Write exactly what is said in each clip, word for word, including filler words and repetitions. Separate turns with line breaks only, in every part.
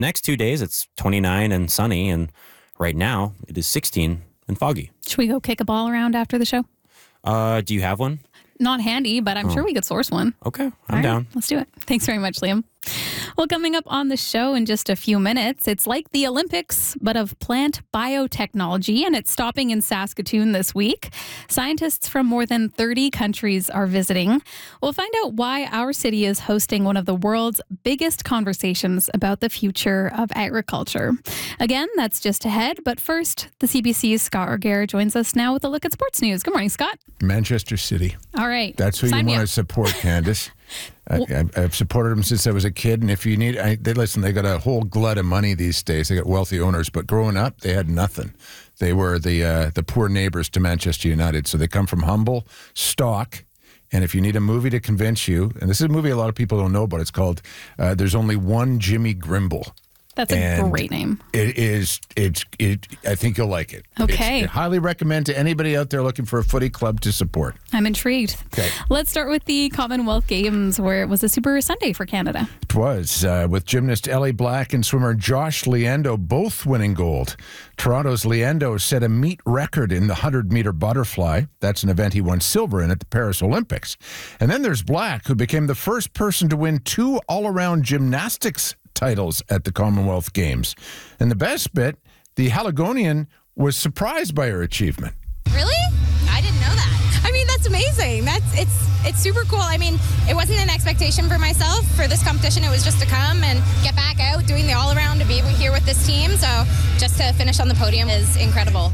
Next two days, it's twenty-nine and sunny, and right now it is sixteen and foggy.
Should we go kick a ball around after the show?
Uh, do you have one?
Not handy, but I'm oh. sure we could source one.
Okay, I'm
All right,
down.
Let's do it. Thanks very much, Liam. Well, coming up on the show in just a few minutes, it's like the Olympics, but of plant biotechnology, and it's stopping in Saskatoon this week. Scientists from more than thirty countries are visiting. We'll find out why our city is hosting one of the world's biggest conversations about the future of agriculture. Again, that's just ahead, but first, the C B C's Scott Regehr joins us now with a look at sports news. Good morning, Scott.
Manchester City.
All right.
That's who
Sign
you want to support, Candace. I, I've supported them since I was a kid, and if you need, I, they listen. They got a whole glut of money these days. They got wealthy owners, but growing up, they had nothing. They were the uh, the poor neighbors to Manchester United. So they come from humble stock. And if you need a movie to convince you, and this is a movie a lot of people don't know about, it's called uh, "There's Only One Jimmy Grimble."
That's a
and
great name.
It is. It's. It. I think you'll like it.
Okay.
It's, I highly recommend to anybody out there looking for a footy club to support.
I'm intrigued.
Okay.
Let's start with the Commonwealth Games, where it was a Super Sunday for Canada.
It was, uh, with gymnast Ellie Black and swimmer Josh Leando both winning gold. Toronto's Leando set a meet record in the one hundred meter butterfly. That's an event he won silver in at the Paris Olympics. And then there's Black, who became the first person to win two all-around gymnastics titles at the Commonwealth Games. And the best bit, the Haligonian was surprised by her achievement.
Really? I didn't know that. I mean, that's amazing. That's it's it's super cool. I mean, it wasn't an expectation for myself for this competition. It was just to come and get back out doing the all-around, to be here with this team. So just to finish on the podium is incredible.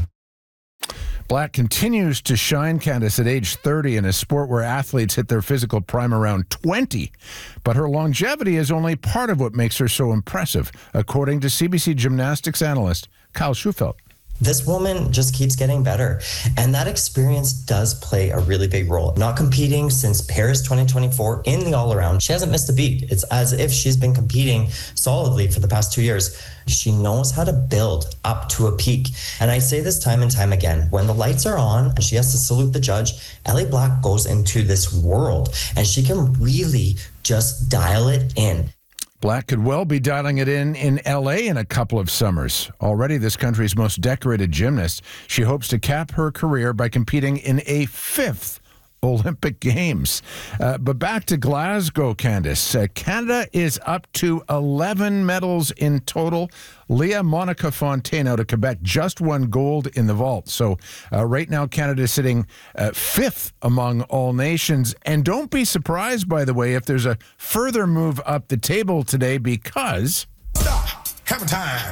Black continues to shine, Candace, at age thirty in a sport where athletes hit their physical prime around twenty. But her longevity is only part of what makes her so impressive, according to C B C gymnastics analyst Kyle Schufelt.
This woman just keeps getting better, and that experience does play a really big role. Not competing since Paris twenty twenty-four in the all-around, she hasn't missed a beat. It's as if she's been competing solidly for the past two years. She knows how to build up to a peak. And I say this time and time again, when the lights are on and she has to salute the judge, Ellie Black goes into this world, and she can really just dial it in.
Black could well be dialing it in in L A in a couple of summers. Already this country's most decorated gymnast, she hopes to cap her career by competing in a fifth Olympic Games. Uh, but back to Glasgow, Candace. Uh, Canada is up to eleven medals in total. Leah Monica Fontaine out of Quebec just won gold in the vault. So uh, right now Canada is sitting uh, fifth among all nations. And don't be surprised, by the way, if there's a further move up the table today, because...
Stop! Hammer time!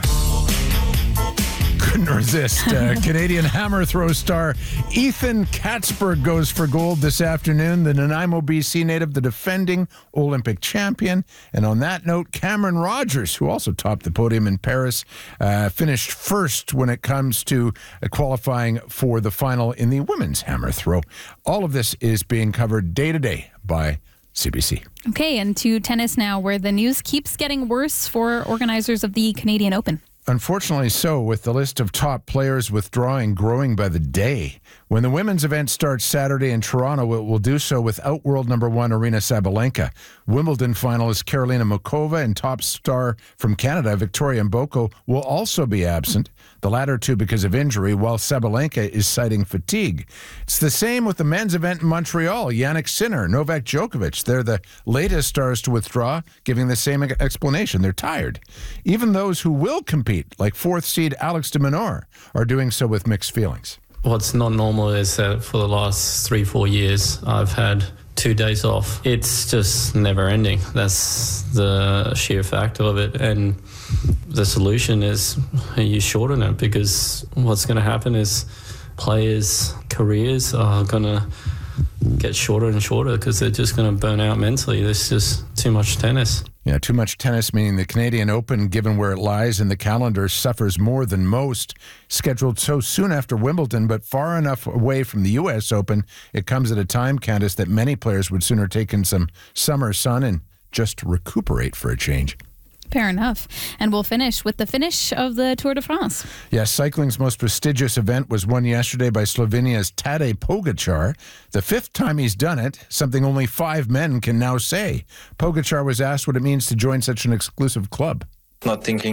Couldn't resist. Uh, Canadian hammer throw star Ethan Katzberg goes for gold this afternoon. The Nanaimo, B C native, the defending Olympic champion. And on that note, Cameron Rogers, who also topped the podium in Paris, uh, finished first when it comes to uh, qualifying for the final in the women's hammer throw. All of this is being covered day to day by C B C.
Okay, and to tennis now, where the news keeps getting worse for organizers of the Canadian Open.
Unfortunately so, with the list of top players withdrawing growing by the day. When the women's event starts Saturday in Toronto, it will do so without world number one Aryna Sabalenka. Wimbledon finalist Karolina Muchova and top star from Canada, Victoria Mboko, will also be absent, the latter two because of injury, while Sabalenka is citing fatigue. It's the same with the men's event in Montreal. Jannik Sinner, Novak Djokovic, they're the latest stars to withdraw, giving the same explanation. They're tired. Even those who will compete, like fourth seed Alex de Minaur, are doing so with mixed feelings.
What's not normal is that for the last three, four years, I've had two days off. It's just never ending. That's the sheer fact of it. And the solution is you shorten it, because what's going to happen is players' careers are going to get shorter and shorter because they're just going to burn out mentally. There's just too much tennis.
Yeah, too much tennis, meaning the Canadian Open, given where it lies in the calendar, suffers more than most. Scheduled so soon after Wimbledon, but far enough away from the U S Open, it comes at a time, Candace, that many players would sooner take in some summer sun and just recuperate for a change.
Fair enough. And we'll finish with the finish of the Tour de France.
Yes, cycling's most prestigious event was won yesterday by Slovenia's Tadej Pogačar. The fifth time he's done it, something only five men can now say. Pogačar was asked what it means to join such an exclusive club.
Not thinking